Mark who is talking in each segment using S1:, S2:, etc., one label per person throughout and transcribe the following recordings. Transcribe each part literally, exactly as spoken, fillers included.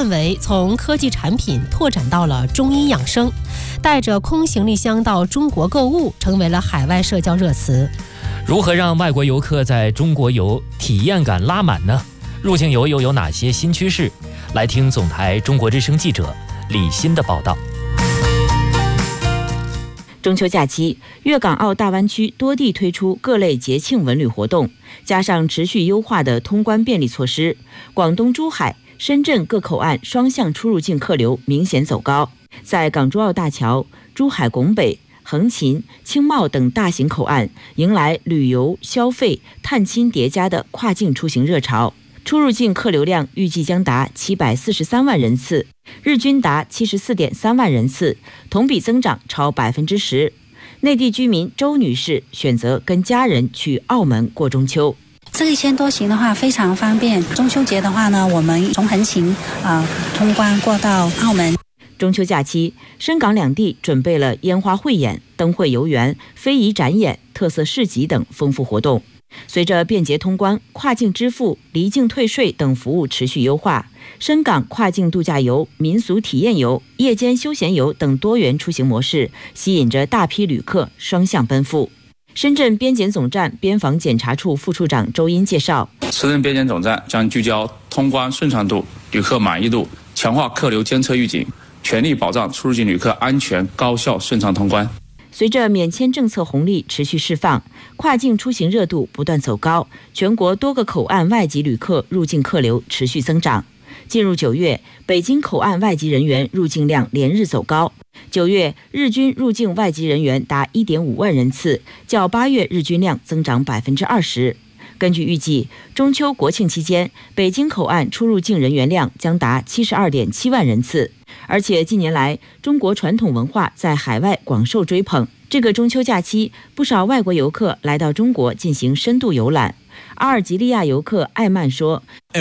S1: 范围从科技产品拓展到了中医养生，带着空行李箱到中国购物成为了海外社交热词。
S2: 如何让外国游客在中国游体验感拉满呢？入境游又有哪些新趋势？来听总台中国之声记者李欣的报道。
S3: 中秋假期，粤港澳大湾区多地推出各类节庆文旅活动，加上持续优化的通关便利措施，广东珠海、深圳各口岸双向出入境客流明显走高。在港珠澳大桥、珠海拱北、横琴、青茂等大型口岸，迎来旅游、消费、探亲叠加的跨境出行热潮。出入境客流量预计将达七百四十三万人次，日均达七十四点三万人次，同比增长超百分之十。内地居民周女士选择跟家人去澳门过中秋。
S4: 这个一千多行的话非常方便。中秋节的话呢，我们从横琴啊、呃、通关过到澳门。
S3: 中秋假期，深港两地准备了烟花汇演、灯会游园、非遗展演、特色市集等丰富活动。随着便捷通关、跨境支付、离境退税等服务持续优化，深港跨境度假游、民俗体验游、夜间休闲游等多元出行模式，吸引着大批旅客双向奔赴。深圳边检总站边防检查处副处长周英介绍，
S5: 深圳边检总站将聚焦通关顺畅度、旅客满意度，强化客流监测预警，全力保障出入境旅客安全、高效、顺畅通关。
S3: 随着免签政策红利持续释放，跨境出行热度不断走高，全国多个口岸外籍旅客入境客流持续增长。进入九月，北京口岸外籍人员入境量连日走高，九月日均入境外籍人员达 一点五万人次，较八月日均量增长 百分之二十。根据预计，中秋国庆期间，北京口岸出入境人员量将达 七十二点七万人次。而且近年来，中国传统文化在海外广受追捧。这个中秋假期，不少外国游客来到中国进行深度游览。阿尔及利亚游客艾曼说：“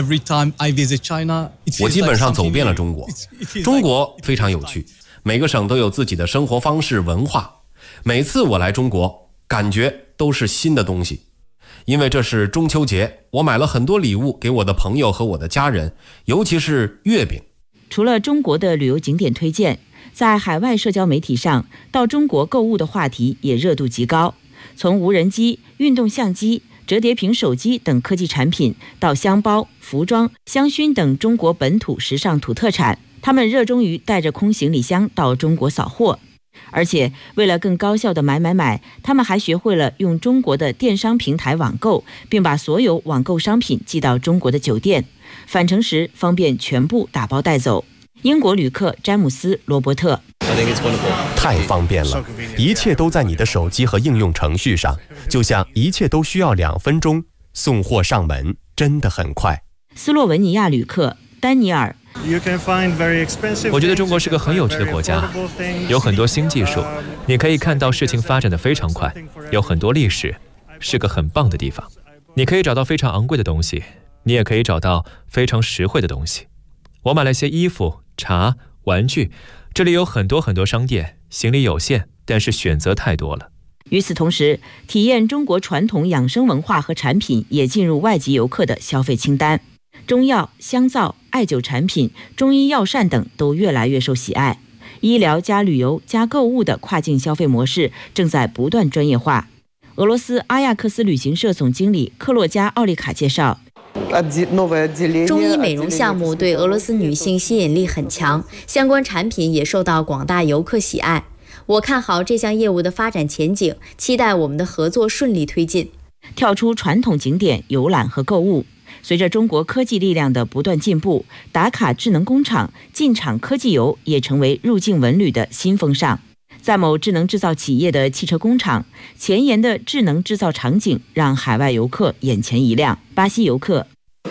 S6: 我基本上走遍了中国，中国非常有趣，每个省都有自己的生活方式、文化。每次我来中国，感觉都是新的东西。因为这是中秋节，我买了很多礼物给我的朋友和我的家人，尤其是月饼。”
S3: 除了中国的旅游景点推荐，在海外社交媒体上，到中国购物的话题也热度极高。从无人机、运动相机、折叠屏手机等科技产品，到香包、服装、香薰等中国本土时尚土特产，他们热衷于带着空行李箱到中国扫货。而且为了更高效的买买买，他们还学会了用中国的电商平台网购，并把所有网购商品寄到中国的酒店，返程时方便全部打包带走。英国旅客詹姆斯·罗伯特：
S7: 太方便了，一切都在你的手机和应用程序上，就像一切都需要两分钟，送货上门真的很快。
S3: 斯洛文尼亚旅客丹尼尔：
S8: 我觉得中国是个很有趣的国家，有很多新技术，你可以看到事情发展得非常快，有很多历史，是个很棒的地方。你可以找到非常昂贵的东西，你也可以找到非常实惠的东西。我买了些衣服、茶、玩具，这里有很多很多商店，行李有限，但是选择太多了。
S3: 与此同时，体验中国传统养生文化和产品也进入外籍游客的消费清单。中药、香皂、艾灸产品、中医药膳等都越来越受喜爱。医疗加旅游加购物的跨境消费模式正在不断专业化。俄罗斯阿亚克斯旅行社总经理克洛加奥利卡介绍，
S9: 中医美容项目对俄罗斯女性吸引力很强，相关产品也受到广大游客喜爱。我看好这项业务的发展前景，期待我们的合作顺利推进。
S3: 跳出传统景点游览和购物，随着中国科技力量的不断进步，打卡智能工厂、进场科技游也成为入境文旅的新风尚。在某智能制造企业的汽车工厂，前沿的智能制造场景让海外游客眼前一亮。巴西游客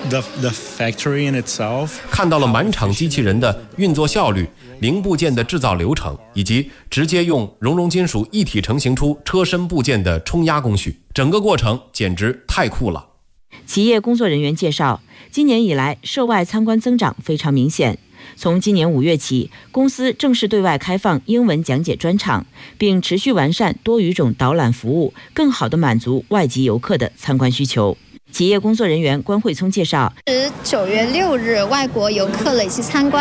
S6: 看到了满场机器人的运作效率、零部件的制造流程，以及直接用熔融金属一体成型出车身部件的冲压工序，整个过程简直太酷了。
S3: 企业工作人员介绍，今年以来涉外参观增长非常明显。从今年五月起，公司正式对外开放英文讲解专场，并持续完善多语种导览服务，更好地满足外籍游客的参观需求。企业工作人员关慧聪介绍，
S10: 九月六日，外国游客累计参观